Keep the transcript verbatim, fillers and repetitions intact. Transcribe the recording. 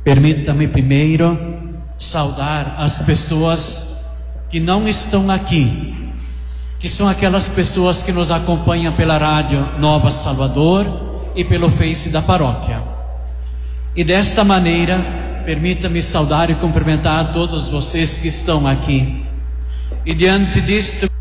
Permita-me primeiro saudar as pessoas que não estão aqui, que são aquelas pessoas que nos acompanham pela rádio Nova Salvador e pelo Face da paróquia. E desta maneira, permita-me saudar e cumprimentar a todos vocês que estão aqui. E diante disto,